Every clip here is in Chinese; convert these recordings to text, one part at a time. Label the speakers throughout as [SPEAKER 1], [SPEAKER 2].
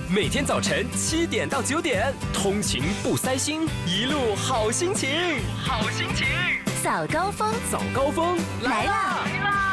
[SPEAKER 1] 每天早晨7点到9点，通勤不塞心，一路好心情，好心情。
[SPEAKER 2] 早高峰，
[SPEAKER 1] 早高峰
[SPEAKER 2] 来啦！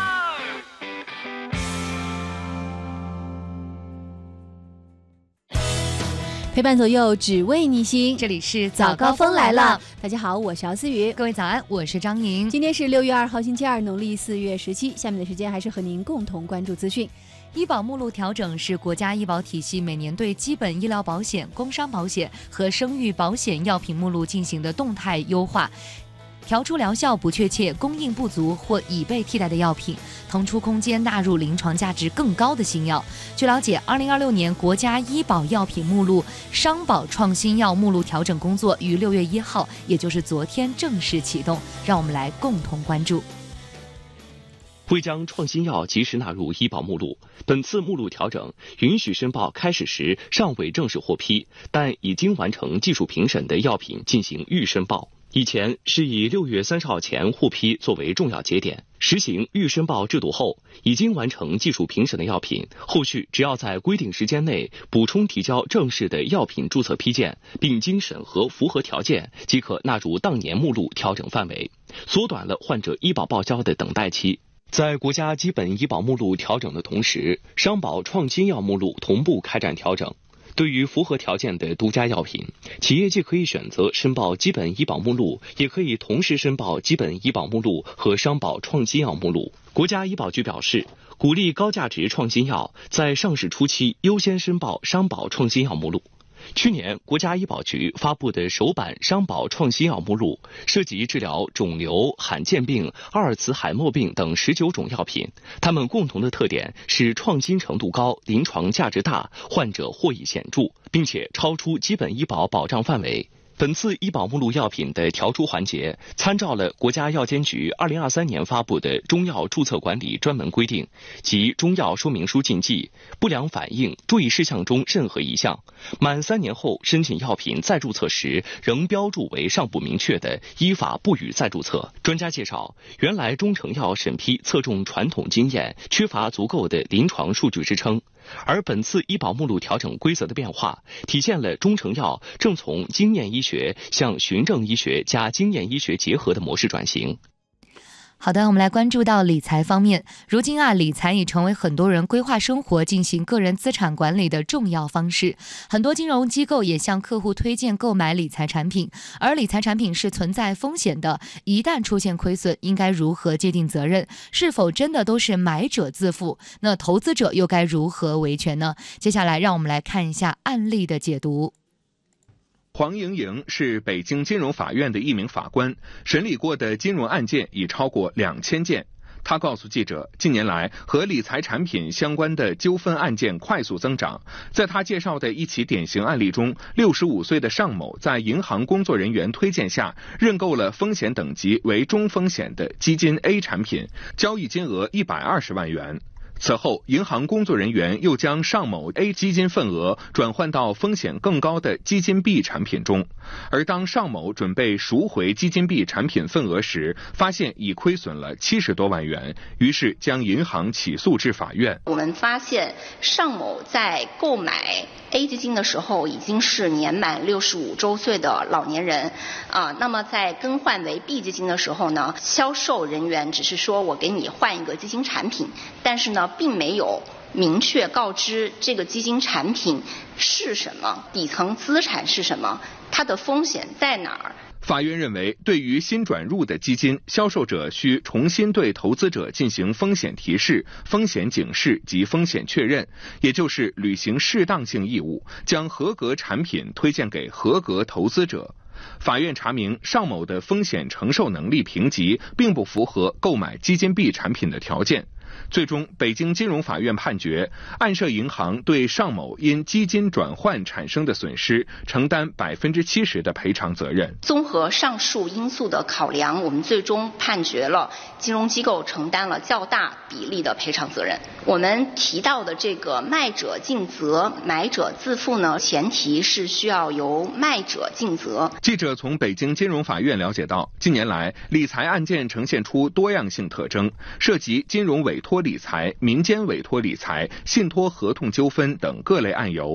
[SPEAKER 2] 陪伴左右，只为你心。
[SPEAKER 3] 这里是
[SPEAKER 2] 早高峰来了，大家好，我是姚思雨。
[SPEAKER 3] 各位早安，我是张莹。
[SPEAKER 2] 今天是6月2号，星期二，农历4月17。下面的时间还是和您共同关注资讯。
[SPEAKER 3] 医保目录调整是国家医保体系每年对基本医疗保险、工伤保险和生育保险药品目录进行的动态优化。调出疗效不确切、供应不足或已被替代的药品，腾出空间纳入临床价值更高的新药。据了解，2026年国家医保药品目录商保创新药目录调整工作于6月1号，也就是昨天正式启动。让我们来共同关注。
[SPEAKER 4] 会将创新药及时纳入医保目录。本次目录调整允许申报开始时尚未正式获批，但已经完成技术评审的药品进行预申报。以前是以6月30号前获批作为重要节点，实行预申报制度后，已经完成技术评审的药品，后续只要在规定时间内补充提交正式的药品注册批件，并经审核符合条件，即可纳入当年目录调整范围，缩短了患者医保报销的等待期。在国家基本医保目录调整的同时，商保创新药目录同步开展调整。对于符合条件的独家药品，企业既可以选择申报基本医保目录，也可以同时申报基本医保目录和商保创新药目录。国家医保局表示，鼓励高价值创新药在上市初期优先申报商保创新药目录。去年，国家医保局发布的首版商保创新药目录涉及治疗肿瘤、罕见病、阿尔茨海默病等19种药品，它们共同的特点是创新程度高、临床价值大、患者获益显著，并且超出基本医保保障范围。本次医保目录药品的调出环节，参照了国家药监局2023年发布的中药注册管理专门规定及中药说明书禁忌、不良反应注意事项中任何一项，满3年后申请药品再注册时仍标注为尚不明确的，依法不予再注册。专家介绍，原来中成药审批侧重传统经验，缺乏足够的临床数据支撑。而本次医保目录调整规则的变化，体现了中成药正从经验医学向循证医学加经验医学结合的模式转型。
[SPEAKER 3] 好的，我们来关注到理财方面。如今理财已成为很多人规划生活、进行个人资产管理的重要方式。很多金融机构也向客户推荐购买理财产品，而理财产品是存在风险的，一旦出现亏损，应该如何界定责任？是否真的都是买者自负？那投资者又该如何维权呢？接下来让我们来看一下案例的解读。
[SPEAKER 5] 黄莹莹是北京金融法院的一名法官，审理过的金融案件已超过2000件。他告诉记者，近年来和理财产品相关的纠纷案件快速增长。在他介绍的一起典型案例中，65岁的尚某在银行工作人员推荐下，认购了风险等级为中风险的基金 A 产品，交易金额120万元。此后，银行工作人员又将尚某 A 基金份额转换到风险更高的基金 B 产品中，而当尚某准备赎回基金 B 产品份额时，发现已亏损了70多万元，于是将银行起诉至法院。
[SPEAKER 6] 我们发现尚某在购买 A 基金的时候已经是年满65周岁的老年人那么在更换为 B 基金的时候呢，销售人员只是说我给你换一个基金产品，但是呢并没有明确告知这个基金产品是什么，底层资产是什么，它的风险在哪儿。
[SPEAKER 5] 法院认为，对于新转入的基金，销售者需重新对投资者进行风险提示、风险警示及风险确认，也就是履行适当性义务，将合格产品推荐给合格投资者。法院查明，尚某的风险承受能力评级并不符合购买基金 B 产品的条件。最终，北京金融法院判决，案涉银行对尚某因基金转换产生的损失承担70%的赔偿责任。
[SPEAKER 6] 综合上述因素的考量，我们最终判决了金融机构承担了较大比例的赔偿责任。我们提到的这个卖者尽责、买者自负呢，前提是需要由卖者尽责。
[SPEAKER 5] 记者从北京金融法院了解到，近年来理财案件呈现出多样性特征，涉及金融委托理财、民间委托理财、信托合同纠纷等各类案由。